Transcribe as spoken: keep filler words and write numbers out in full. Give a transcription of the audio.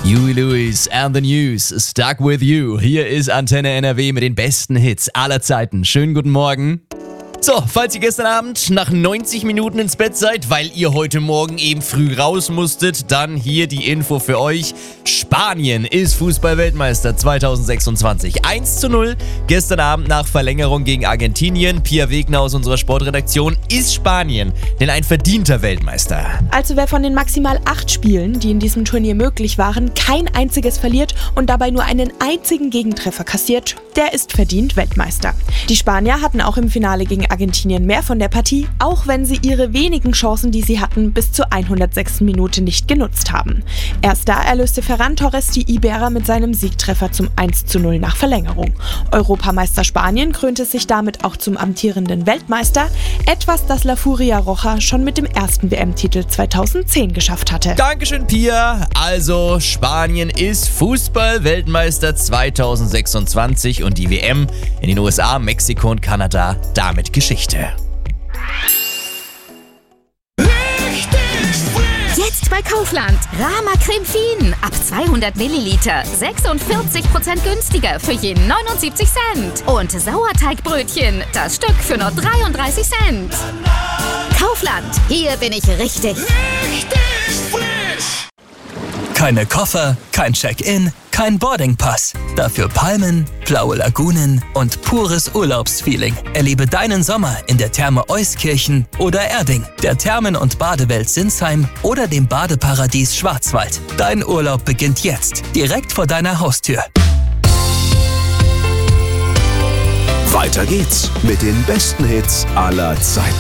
Huey Lewis and the News, Stuck With You. Hier ist Antenne N R W mit den besten Hits aller Zeiten. Schönen guten Morgen. So, falls ihr gestern Abend nach neunzig Minuten ins Bett seid, weil ihr heute Morgen eben früh raus musstet, dann hier die Info für euch. Spanien ist Fußball-Weltmeister zwanzig sechsundzwanzig. eins zu null gestern Abend nach Verlängerung gegen Argentinien. Pia Wegner aus unserer Sportredaktion. Ist Spanien denn ein verdienter Weltmeister? Also wer von den maximal acht Spielen, die in diesem Turnier möglich waren, kein einziges verliert und dabei nur einen einzigen Gegentreffer kassiert, der ist verdient Weltmeister. Die Spanier hatten auch im Finale gegen Argentinien mehr von der Partie, auch wenn sie ihre wenigen Chancen, die sie hatten, bis zur hundertsechsten Minute nicht genutzt haben. Erst da erlöste Ferran Torres die Iberer mit seinem Siegtreffer zum eins zu null nach Verlängerung. Europameister Spanien krönte sich damit auch zum amtierenden Weltmeister, etwas, das La Furia Roja schon mit dem ersten W M-Titel zweitausendzehn geschafft hatte. Dankeschön, Pia. Also, Spanien ist Fußball-Weltmeister zwanzig sechsundzwanzig und die W M in den U S A, Mexiko und Kanada damit Geschichte. Jetzt bei Kaufland. Rama Creme Fien. Ab zweihundert Milliliter. sechsundvierzig Prozent günstiger für je neunundsiebzig Cent. Und Sauerteigbrötchen. Das Stück für nur dreiunddreißig Cent. Kaufland. Hier bin ich richtig. Richtig frisch. Keine Koffer, kein Check-in, kein Boardingpass. Dafür Palmen, blaue Lagunen und pures Urlaubsfeeling. Erlebe deinen Sommer in der Therme Euskirchen oder Erding, der Thermen- und Badewelt Sinsheim oder dem Badeparadies Schwarzwald. Dein Urlaub beginnt jetzt, direkt vor deiner Haustür. Weiter geht's mit den besten Hits aller Zeiten.